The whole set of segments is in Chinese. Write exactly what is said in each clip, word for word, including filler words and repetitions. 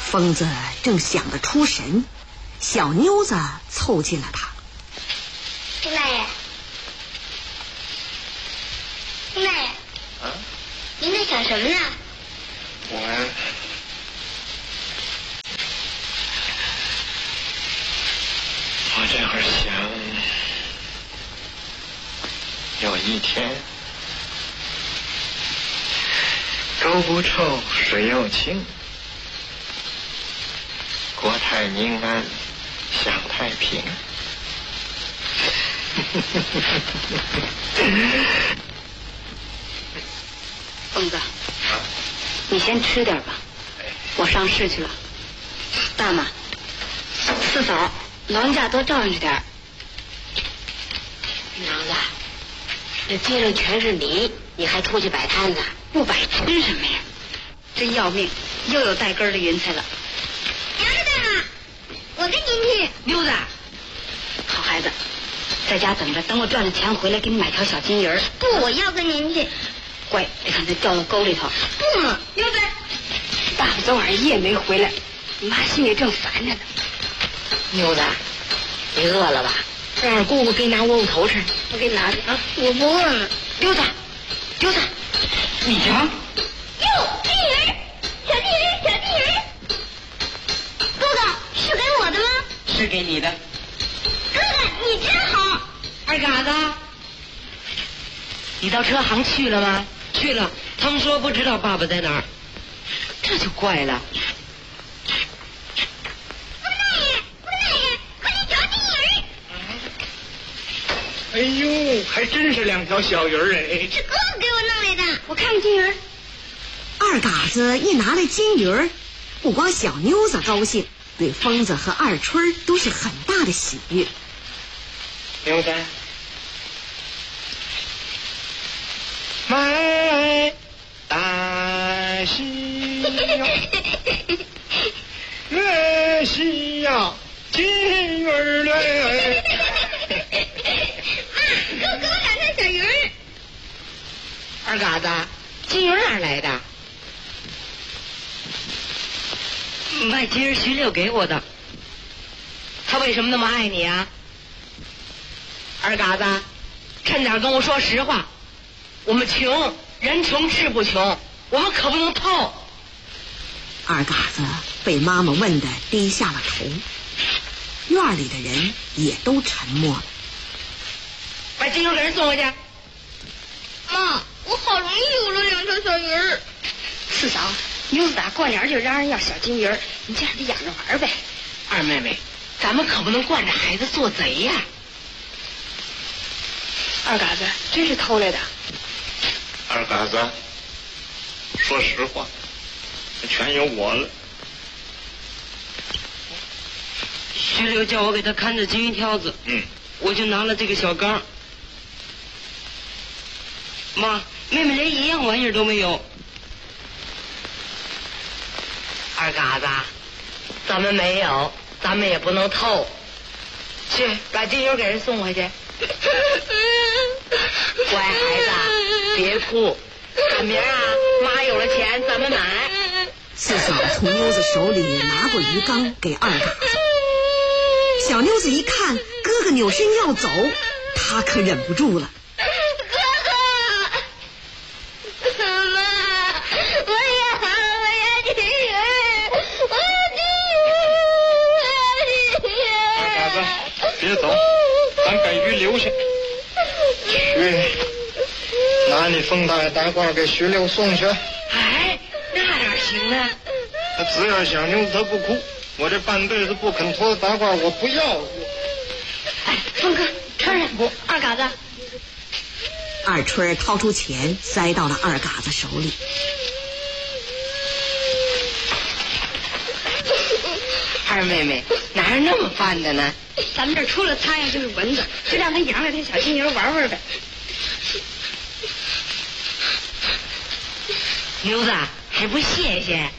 疯子正想得出神，小妞子凑近了他。 丁大爷，丁大爷， 啊， 您在想什么呢？ 我我这会儿想，有一天，沟不臭，水又清，国泰民安，享太平。 疯子，你先吃点吧，我上市去了。大妈，四嫂，老人家多照应着点。 娘子，这街上全是你，你还出去摆摊子？ 不摆吃什么呀？真要命，又有带根的云彩了。 娘子大妈，我跟您去。 溜达，好孩子，在家等着，等我赚了钱回来给你买条小金鱼儿。 不，我要跟您去。 乖，别看他掉到沟里头。 不嘛， 溜达。爸爸昨晚一夜没回来，你妈心里正烦着呢。 妞子，你饿了吧？让二姑姑给你拿窝窝头吃， 我给你拿去啊。 我不饿了。 溜达，溜达，你瞧。 哟，金鱼，小金鱼，小金鱼。哥哥，是给我的吗？ 是给你的。 哥哥，你真好。 二嘎子，你到车行去了吗？去了，他们说不知道爸爸在哪儿，这就怪了。 姑大爷，姑大爷，快去找金鱼。 哎呦，还真是两条小鱼儿哎！ 是哥哥给我弄来的。 我看看金鱼。 二嘎子一拿来金鱼儿，不光小妞子高兴，对疯子和二春都是很大的喜悦。 牛仔，买大西呀，月西呀，金鱼儿嘞。 啊，给我给我两条小鱼儿。 二嘎子，金鱼哪儿来的？卖金鱼徐六给我的。他为什么那么爱你啊？二嘎子，趁点跟我说实话。我们穷，人穷志不穷，我们可不能偷。 二嘎子被妈妈问得低下了头，院里的人也都沉默了。 把金鱼给人送回去。 妈，我好容易有了两条小鱼儿。 四嫂，妞子打过年就嚷嚷要小金鱼儿，你就让他养着玩呗。 二妹妹，咱们可不能惯着孩子做贼呀、啊。 二嘎子真是偷来的。 二嘎子，说实话，全由我了。 徐六叫我给他看着金鱼条子， 嗯， 我就拿了这个小缸。妈，妹妹连一样玩意儿都没有。二嘎子，咱们没有，咱们也不能偷。去，把金鱼给人送回去。乖孩子，别哭。赶明儿啊，妈有了钱，咱们买。 四嫂从妞子手里拿过鱼缸给二嘎子，小妞子一看哥哥扭身要走，她可忍不住了。 别走，咱把鱼留下。去，拿你风大大褂给徐六送去。 哎，那哪行呢？ 他只要小妞子他不哭，我这半辈子不肯脱大褂，我不要。 哎，峰哥，穿上。 不， 二嘎子。 二春掏出钱塞到了二嘎子手里。 二妹妹哪有那么办的呢？ 咱们这除了苍蝇就是蚊子，就让他养两条小金鱼玩玩呗。 妞子还不谢谢？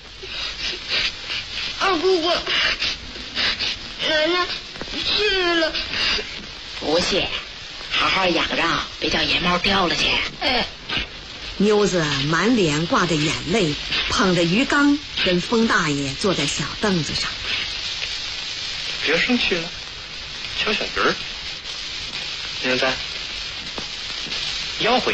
二姑姑，奶奶去了。 不谢，好好养着，别叫野猫叼了去。 哎， 妞子满脸挂着眼泪，捧着鱼缸跟封大爷坐在小凳子上。 别生气了，瞧小鱼儿。现在要回